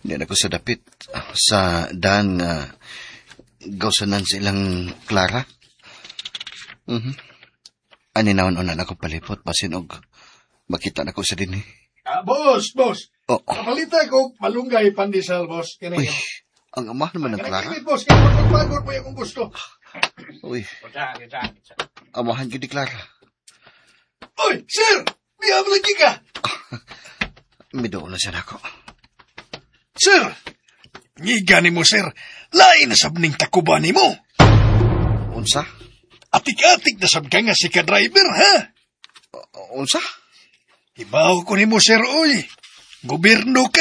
Diyan ako sa dapit. Sa daan nga gawsanan silang Clara. Ani naon-unan ako palipot, basin og makita na ko sa din. Boss! Oh. Kapalita ko, malunggay pandesal, boss. Uy, ang ama naman ng Clara. Kanakit, boss. Kaya magpagpagod mo yung gusto. Uy, amahan ko di Clara. Uy, sir! Biyam lagi ka! Midoon na siya na ako. Sir! Ngiga ni mo, sir. Lain na sabning takuba ni mo. Unsa? Atik-atik na sab ka nga si ka-driver, ha? Unsa? Ibaw ko ni mo, sir, oy. Gobyerno ka.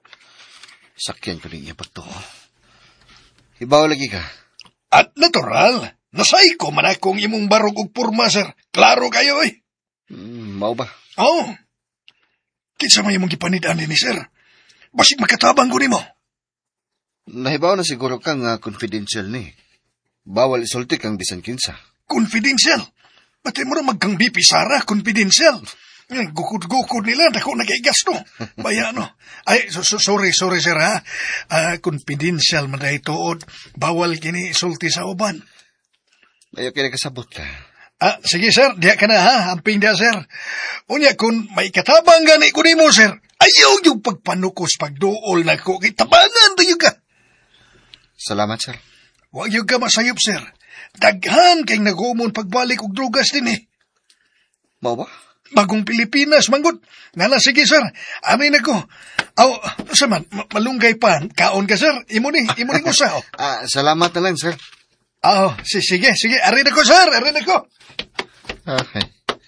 Sakyan ko niya pagto. Hibaw lagi ka. At natural, nasay ko man akong imong barog og purma, sir. Klaro kayo, oy. Mao ba? Oo. Kinsa may imong gipanid-an ni sir. Basig makatabang ko ni mo. Nahibaw na siguro kang confidential ni. Bawal isulti kang bisan kinsa. Confidential? Pati mo rin magkang BP Sara, confidential. Gukod-gukod nila, dako nagaigas no. Baya no. Ay, sorry sir ha. Confidential man na ituod. Bawal kini isulti sa uban. Ayaw kaya kasabot ka. Sige sir, diya ka na ha. Amping diya sir. Unya kun may katabang gani ko ni mo sir. Ayaw yung pagpanukos pagduol na ko. Kitabangan to yung ka. Salamat sir. Huwag yung ka masayop sir. Daghan kay nagumon pagbalik og drugas din eh. Mao ba? Bagong Pilipinas, manggut. Nala, sige, sir. Amin ako. Saman, malunggay pa. Kaon ka, sir. Imo ni usaw. Salamat na lang, sir. Sige. Arin ako, sir. Arin ako. Okay.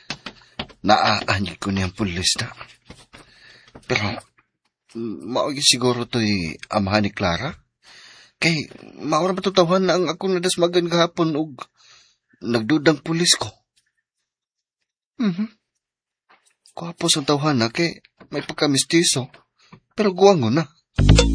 Naaanyag ko niyang pulis na. Pero, maagi siguro to'y amahan ni Clara. Kay, maura matutawahan na ang akong nadasmagan kahapon og nagdudang pulis ko. Kuwapos ang tawhan na kay may pagkamistiso, pero guwango na.